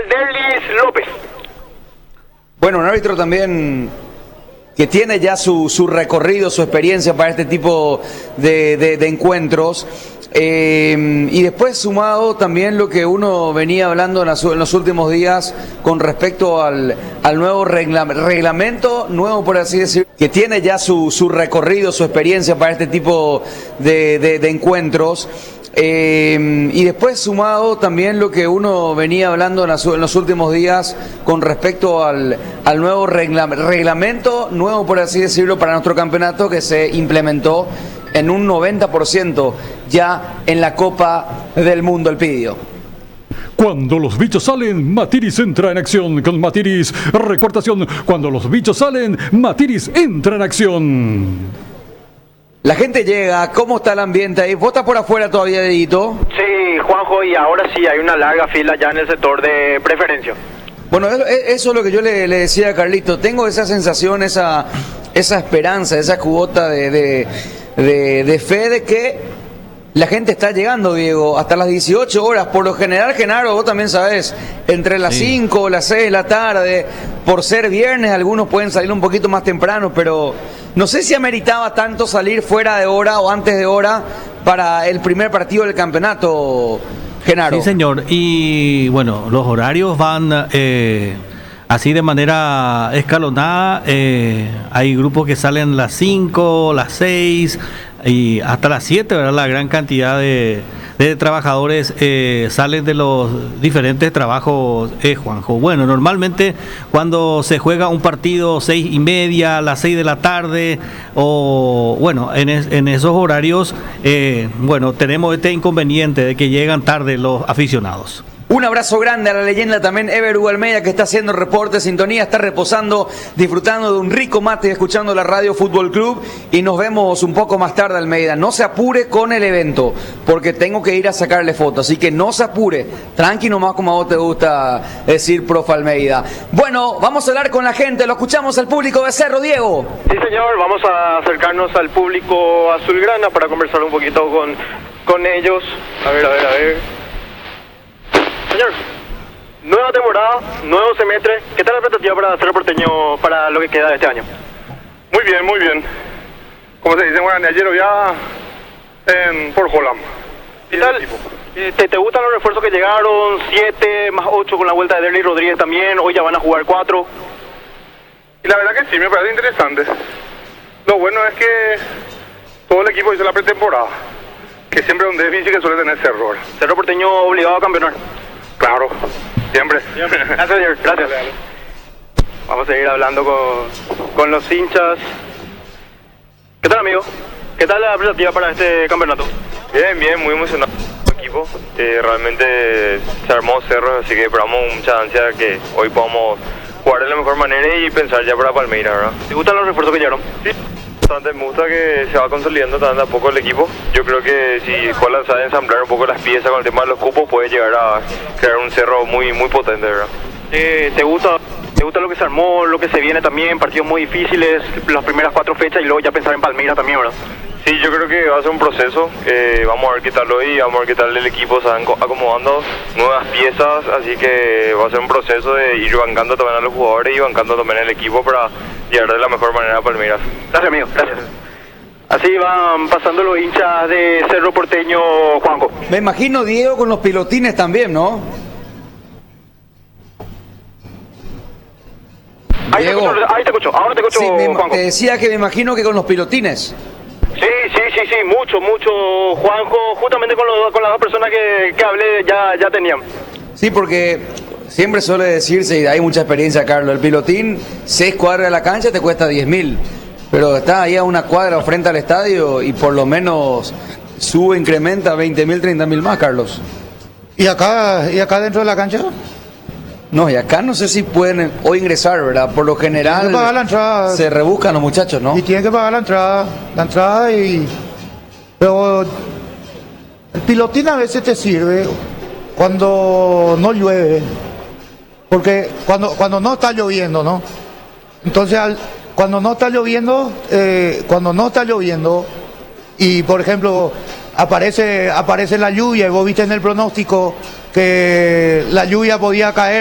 Valderlis López. Bueno, un árbitro también que tiene ya su recorrido, su experiencia para este tipo de encuentros. Y después sumado también lo que uno venía hablando en los últimos días con respecto al nuevo reglamento, nuevo por así decir, que tiene ya su recorrido, su experiencia para este tipo de encuentros. Y después sumado también lo que uno venía hablando en los últimos días con respecto al nuevo reglamento, nuevo por así decirlo, para nuestro campeonato, que se implementó en un 90% ya en la Copa del Mundo, Elpidio. Cuando los bichos salen, Matiris entra en acción. Con Matiris, recortación. Cuando los bichos salen, Matiris entra en acción. La gente llega, ¿cómo está el ambiente ahí? ¿Vos estás por afuera todavía, Dedito? Sí, Juanjo, y ahora sí hay una larga fila ya en el sector de preferencia. Bueno, eso es lo que yo le decía a Carlito. Tengo esa sensación, esa esperanza, esa cuota de fe de que la gente está llegando, Diego, hasta las 18 horas. Por lo general, Genaro, vos también sabés, entre las 5 o las 6 de la tarde, por ser viernes, algunos pueden salir un poquito más temprano, pero no sé si ameritaba tanto salir fuera de hora o antes de hora para el primer partido del campeonato, Genaro. Sí, señor, y bueno, los horarios van así de manera escalonada. Hay grupos que salen las 5, las 6 y hasta las 7, ¿verdad? La gran cantidad de trabajadores salen de los diferentes trabajos, Juanjo. Bueno, normalmente cuando se juega un partido 6:30, las 6 de la tarde, o bueno, en esos horarios, bueno, tenemos este inconveniente de que llegan tarde los aficionados. Un abrazo grande a la leyenda también, Ever Hugo Almeida, que está haciendo reporte, sintonía, está reposando, disfrutando de un rico mate, escuchando la Radio Fútbol Club, y nos vemos un poco más tarde, Almeida. No se apure con el evento, porque tengo que ir a sacarle fotos, así que no se apure, tranqui nomás, como a vos te gusta decir, profe Almeida. Bueno, vamos a hablar con la gente, lo escuchamos al público de Cerro, Diego. Sí, señor, vamos a acercarnos al público azulgrana para conversar un poquito con ellos. A ver. Señor, nueva temporada, nuevo semestre. ¿Qué tal la expectativa para Cerro Porteño para lo que queda de este año? Muy bien, muy bien. Como se dice, bueno, ayer ya por Holland. ¿Qué tal? ¿Te gustan los refuerzos que llegaron? 7 más 8 con la vuelta de Derly Rodríguez también. Hoy ya van a jugar 4. Y la verdad que sí, me parece interesante. Lo bueno es que todo el equipo hizo la pretemporada, que siempre es un déficit que suele tener Cerro. Cerro Porteño obligado a campeonar. Claro, siempre. Gracias, señor. Gracias. Vamos a seguir hablando con los hinchas. ¿Qué tal, amigo? ¿Qué tal la expectativa para este campeonato? Bien, muy emocionado con el equipo. Realmente se armó Cerro, así que esperamos mucha ansia de que hoy podamos jugar de la mejor manera y pensar ya para Palmeiras, ¿verdad? ¿Te gustan los refuerzos que llegaron? Sí. Me gusta que se va consolidando también de a poco el equipo. Yo creo que si Holland sabe ensamblar un poco las piezas con el tema de los cupos, puede llegar a crear un Cerro muy potente, ¿verdad? ¿Te gusta lo que se armó, lo que se viene también? Partidos muy difíciles, las primeras 4 fechas y luego ya pensar en Palmeiras también, ¿verdad? Sí, yo creo que va a ser un proceso. Vamos a ver qué tal hoy, vamos a ver qué tal el equipo se va acomodando, nuevas piezas, así que va a ser un proceso de ir bancando también a los jugadores y bancando también el equipo para llegar de la mejor manera a Palmeiras. Gracias, amigo, gracias. Así van pasando los hinchas de Cerro Porteño, Juanjo. Me imagino, Diego, con los pilotines también, ¿no? Ahí te escucho, ahora te escucho, sí, Juanjo. Te decía que me imagino que con los pilotines. Sí, mucho, Juanjo, justamente con las dos personas que hablé ya tenían. Sí, porque siempre suele decirse, y hay mucha experiencia, Carlos, el pilotín, 6 cuadras de la cancha te cuesta 10.000, pero está ahí a una cuadra frente al estadio y por lo menos incrementa 20.000, 30.000 más, Carlos. ¿Y acá dentro de la cancha? No, y acá no sé si pueden hoy ingresar, ¿verdad? Por lo general tienen que pagar la entrada. Se rebuscan los muchachos, ¿no? Y tienen que pagar la entrada pero el pilotín a veces te sirve cuando no llueve, porque cuando no está lloviendo, ¿no? Entonces cuando no está lloviendo y por ejemplo aparece la lluvia y vos viste en el pronóstico que la lluvia podía caer